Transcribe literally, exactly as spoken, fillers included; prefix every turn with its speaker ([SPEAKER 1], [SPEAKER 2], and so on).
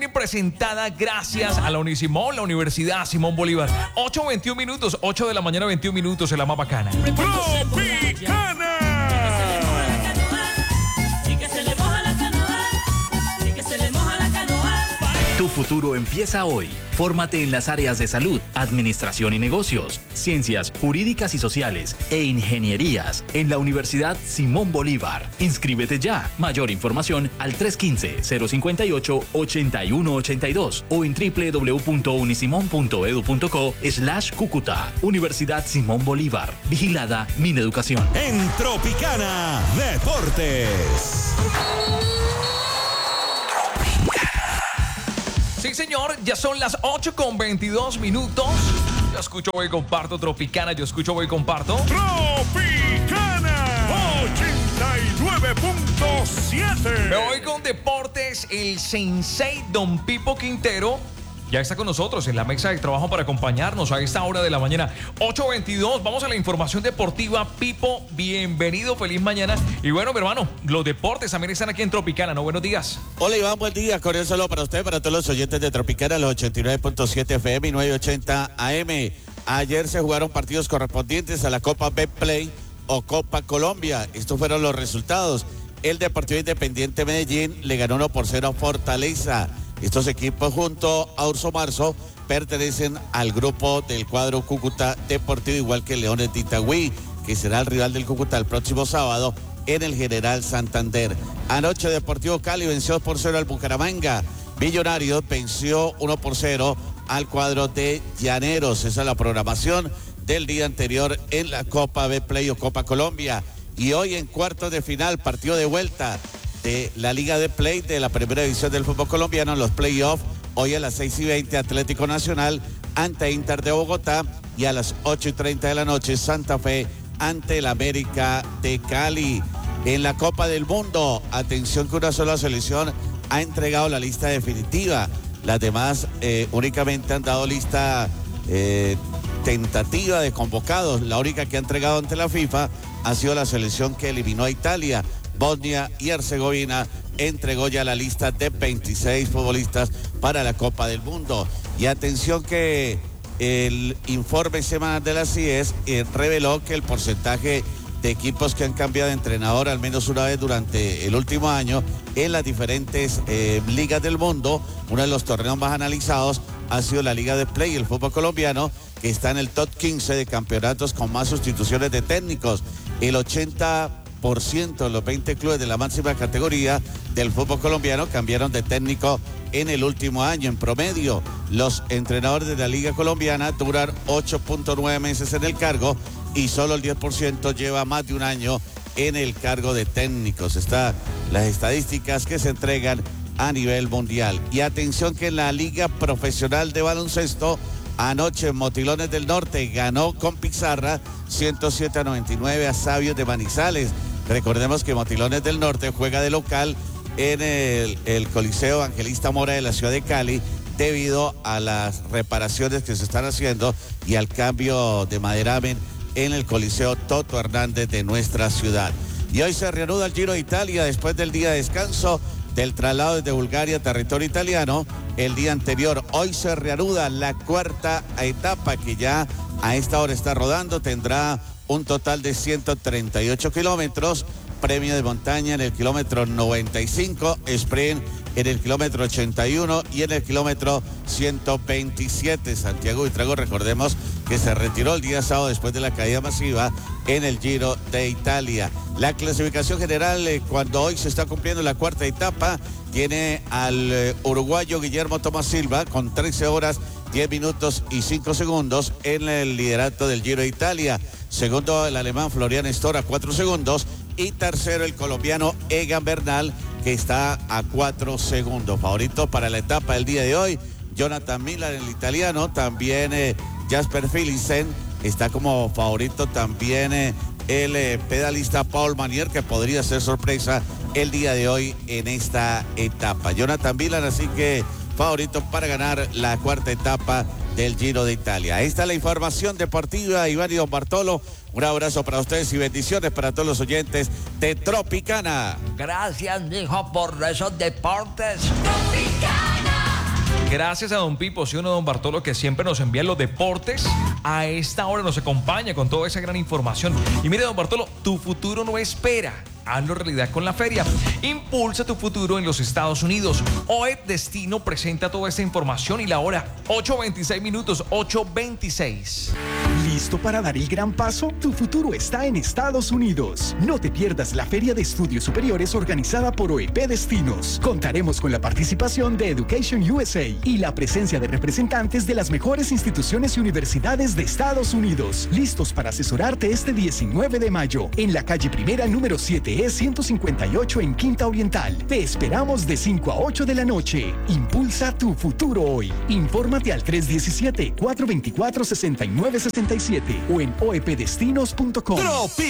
[SPEAKER 1] Presentada gracias a la Unisimón, la Universidad Simón Bolívar. ocho veintiún minutos, ocho de la mañana, veintiún minutos en la más bacana.
[SPEAKER 2] ¡Tropicana!
[SPEAKER 3] Tu futuro empieza hoy. Fórmate en las áreas de salud, administración y negocios, ciencias jurídicas y sociales e ingenierías en la Universidad Simón Bolívar. Inscríbete ya. Mayor información al tres uno cinco, cero cinco ocho, ocho uno ocho dos o en doble u doble u doble u punto unisimón punto edu punto co slash Cúcuta. Universidad Simón Bolívar. Vigilada Mineducación.
[SPEAKER 2] En Tropicana Deportes.
[SPEAKER 1] Sí, señor, ya son las ocho con veintidós minutos. Yo escucho, voy, comparto, Tropicana. Yo escucho, voy, comparto.
[SPEAKER 2] Tropicana ochenta y nueve punto siete.
[SPEAKER 1] Me voy con deportes. El sensei Don Pipo Quintero ya está con nosotros en la mesa de trabajo para acompañarnos a esta hora de la mañana. ocho veintidós, vamos a la información deportiva. Pipo, bienvenido, feliz mañana. Y bueno, mi hermano, los deportes también están aquí en Tropicana, ¿no? Buenos días.
[SPEAKER 4] Hola, Iván, buen día. Cordial saludo para usted, para todos los oyentes de Tropicana, los ochenta y nueve punto siete F M y novecientos ochenta A M. Ayer se jugaron partidos correspondientes a la Copa Betplay o Copa Colombia. Estos fueron los resultados. El Deportivo Independiente Medellín le ganó uno por cero a Fortaleza. Estos equipos junto a Urso Marzo pertenecen al grupo del cuadro Cúcuta Deportivo, igual que Leones de Itagüí, que será el rival del Cúcuta el próximo sábado en el General Santander. Anoche Deportivo Cali venció dos por cero al Bucaramanga. Millonarios venció uno por cero al cuadro de Llaneros. Esa es la programación del día anterior en la Copa Betplay o Copa Colombia. Y hoy en cuartos de final, partido de vuelta de la Liga de Play de la primera división del fútbol colombiano, los playoffs. Hoy a las seis y veinte Atlético Nacional ante Inter de Bogotá y a las ocho y treinta de la noche Santa Fe ante el América de Cali. En la Copa del Mundo, atención que una sola selección ha entregado la lista definitiva. Las demás eh, únicamente han dado lista eh, tentativa de convocados. La única que ha entregado ante la FIFA ha sido la selección que eliminó a Italia. Bosnia y Herzegovina entregó ya la lista de veintiséis futbolistas para la Copa del Mundo. Y atención que el informe semanal de la C I E S eh, reveló que el porcentaje de equipos que han cambiado de entrenador al menos una vez durante el último año en las diferentes eh, ligas del mundo, uno de los torneos más analizados ha sido la Liga de Play, el fútbol colombiano, que está en el top quince de campeonatos con más sustituciones de técnicos. El ochenta por ciento de los veinte clubes de la máxima categoría del fútbol colombiano cambiaron de técnico en el último año. En promedio, los entrenadores de la Liga Colombiana duran ocho punto nueve meses en el cargo y solo el diez por ciento lleva más de un año en el cargo de técnicos. Están las estadísticas que se entregan a nivel mundial. Y atención que en la Liga Profesional de Baloncesto, anoche Motilones del Norte ganó con pizarra ciento siete a noventa y nueve a Sabios de Manizales. Recordemos que Motilones del Norte juega de local en el, el Coliseo Evangelista Mora de la ciudad de Cali debido a las reparaciones que se están haciendo y al cambio de maderamen en el Coliseo Toto Hernández de nuestra ciudad. Y hoy se reanuda el Giro de Italia después del día de descanso del traslado desde Bulgaria a territorio italiano el día anterior. Hoy se reanuda la cuarta etapa que ya a esta hora está rodando. Tendrá un total de ciento treinta y ocho kilómetros, premio de montaña en el kilómetro noventa y cinco, sprint en el kilómetro ochenta y uno y en el kilómetro ciento veintisiete. Santiago Buitrago, recordemos que se retiró el día sábado después de la caída masiva en el Giro de Italia. La clasificación general, eh, cuando hoy se está cumpliendo la cuarta etapa, tiene al eh, uruguayo Guillermo Tomás Silva con trece horas, diez minutos y cinco segundos en el liderato del Giro de Italia. Segundo, el alemán Florian Stora, cuatro segundos. Y tercero, el colombiano Egan Bernal, que está a cuatro segundos. Favorito para la etapa del día de hoy, Jonathan Miller, el italiano. También eh, Jasper Philipsen está como favorito. También eh, el eh, pedalista Paul Manier, que podría ser sorpresa el día de hoy en esta etapa. Jonathan Miller, así que favorito para ganar la cuarta etapa del Giro de Italia. Ahí está la información deportiva. Iván y Don Bartolo, un abrazo para ustedes y bendiciones para todos los oyentes de Tropicana.
[SPEAKER 5] Gracias, mijo, por esos deportes.
[SPEAKER 6] Tropicana.
[SPEAKER 1] Gracias a don Pipo, sí o no, don Bartolo, que siempre nos envía los deportes. A esta hora nos acompaña con toda esa gran información. Y mire, don Bartolo, tu futuro no espera. Hazlo realidad con la feria. Impulsa tu futuro en los Estados Unidos. O E P Destino presenta toda esta información y la hora ocho veintiséis minutos, ocho veintiséis.
[SPEAKER 5] ¿Listo para dar el gran paso? Tu futuro está en Estados Unidos. No te pierdas la Feria de Estudios Superiores organizada por O E P Destinos. Contaremos con la participación de Education U S A y la presencia de representantes de las mejores instituciones y universidades de Estados Unidos. Listos para asesorarte este diecinueve de mayo en la calle Primera número siete E ciento cincuenta y ocho en Quinta Oriental. Te esperamos de cinco a ocho de la noche. Impulsa tu futuro hoy. Infórmate al tres uno siete, cuatro dos cuatro, seis nueve seis siete o en o e p destinos punto com.
[SPEAKER 2] Tropical.